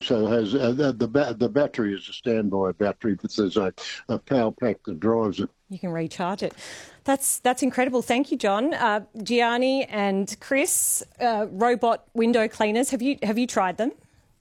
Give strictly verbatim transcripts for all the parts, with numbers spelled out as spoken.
So it has uh, the the, ba- the battery is a standby battery, but there's a, a power pack that drives it. You can recharge it. That's that's incredible. Thank you, John. Uh, Gianni and Chris, uh, robot window cleaners. Have you have you tried them?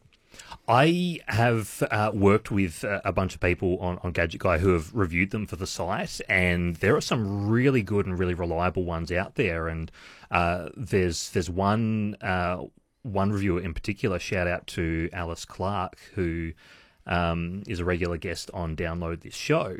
I have uh, worked with uh, a bunch of people on, on Gadget Guy who have reviewed them for the site, and there are some really good and really reliable ones out there. And uh, there's there's one uh, one reviewer in particular. Shout out to Alice Clark, who um, is a regular guest on Download This Show.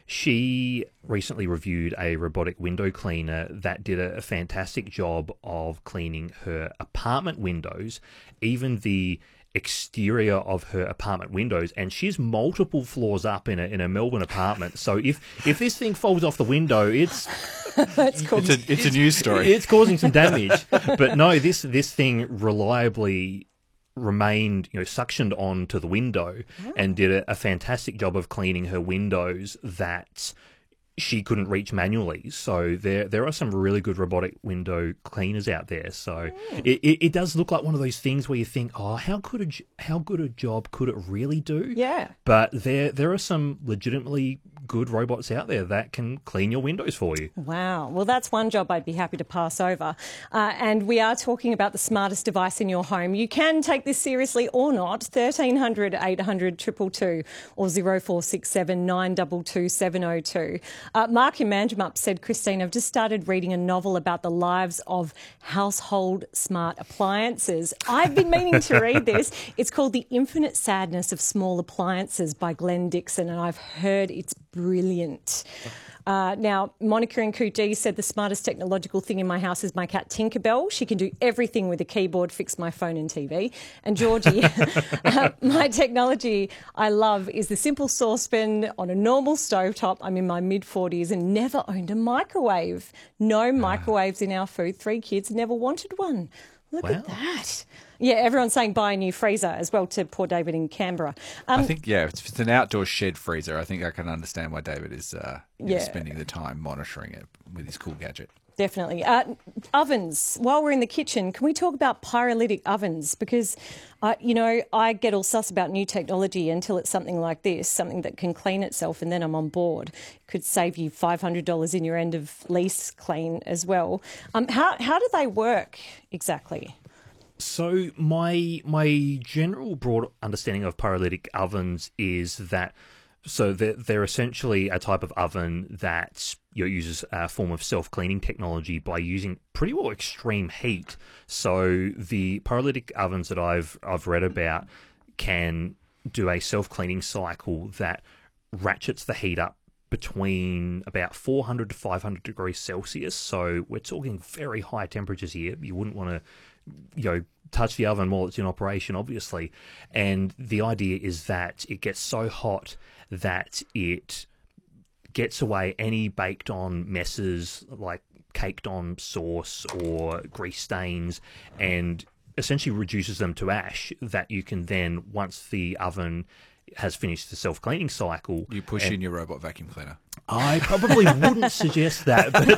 She recently reviewed a robotic window cleaner that did a, a fantastic job of cleaning her apartment windows, even the exterior of her apartment windows, and she's multiple floors up in a in a Melbourne apartment. So if if this thing falls off the window, it's That's cool. It's a, it's a news story. It's causing some damage. But no, this this thing reliably remained, you know, suctioned onto the window oh. and did a, a fantastic job of cleaning her windows that she couldn't reach manually. So there there are some really good robotic window cleaners out there. So mm. it, it, it does look like one of those things where you think, oh, how could a, how good a job could it really do? Yeah. But there there are some legitimately good robots out there that can clean your windows for you. Wow. Well, that's one job I'd be happy to pass over. Uh, and we are talking about the smartest device in your home. You can take this seriously or not. thirteen hundred, eight hundred, two two two or zero four six seven, nine two two, seven zero two. Uh, Mark in Manjimup said, Christine, I've just started reading a novel about the lives of household smart appliances. I've been meaning to read this. It's called The Infinite Sadness of Small Appliances by Glenn Dixon, and I've heard it's brilliant. Uh, now, Monica in Coogee said the smartest technological thing in my house is my cat Tinkerbell. She can do everything with a keyboard, fix my phone and T V. And Georgie, uh, my technology I love is the simple saucepan on a normal stovetop. I'm in my mid forties and never owned a microwave. No microwaves in our food. Three kids, never wanted one. Look Wow. at that. Yeah, everyone's saying buy a new freezer as well to poor David in Canberra. Um, I think, yeah, if it's an outdoor shed freezer, I think I can understand why David is uh, Yeah. spending the time monitoring it with his cool gadget. Definitely. Uh, ovens. While we're in the kitchen, can we talk about pyrolytic ovens? Because, uh, you know, I get all sus about new technology until it's something like this, something that can clean itself, and then I'm on board. It could save you five hundred dollars in your end of lease clean as well. Um, how, how do they work exactly? So my my general broad understanding of pyrolytic ovens is that so they're, they're essentially a type of oven that you know, uses a form of self-cleaning technology by using pretty well extreme heat. So the pyrolytic ovens that I've I've read about can do a self-cleaning cycle that ratchets the heat up between about four hundred to five hundred degrees Celsius. So we're talking very high temperatures here. You wouldn't want to you know, touch the oven while it's in operation, obviously. And the idea is that it gets so hot that it gets away any baked on messes like caked on sauce or grease stains and essentially reduces them to ash that you can then, once the oven has finished the self-cleaning cycle... You push and, in your robot vacuum cleaner. I probably wouldn't suggest that, but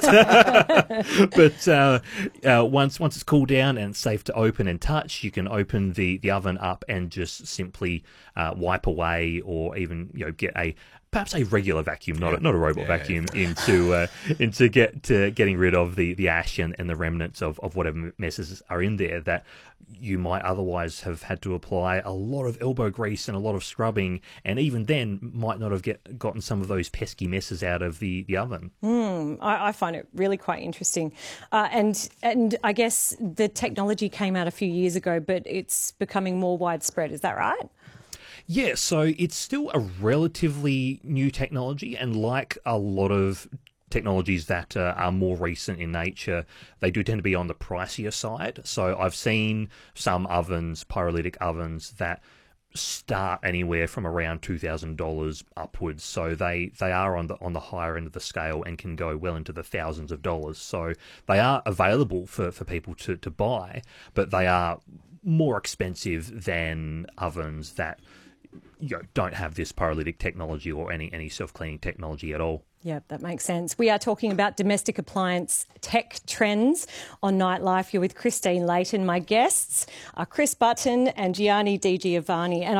uh, but uh, uh, once once it's cooled down and safe to open and touch, you can open the, the oven up and just simply uh, wipe away, or even you know get a perhaps a regular vacuum, not a, not a robot Yeah, vacuum, yeah. into uh, into get to getting rid of the, the ash and, and the remnants of, of whatever messes are in there that you might otherwise have had to apply a lot of elbow grease and a lot of scrubbing, and even then might not have get, gotten some of those pesky messes out of the, the oven. Mm, I, I find it really quite interesting. Uh, and and I guess the technology came out a few years ago, but it's becoming more widespread. Is that right? Yeah, so it's still a relatively new technology, and like a lot of technologies that uh, are more recent in nature, they do tend to be on the pricier side. So I've seen some ovens, pyrolytic ovens, that start anywhere from around two thousand dollars upwards. So they, they are on the on the higher end of the scale and can go well into the thousands of dollars. So they are available for, for people to, to buy, but they are more expensive than ovens that you know, don't have this pyrolytic technology or any, any self-cleaning technology at all. Yeah, that makes sense. We are talking about domestic appliance tech trends on Nightlife. You're with Christine Layton. My guests are Chris Button and Gianni Di Giovanni. And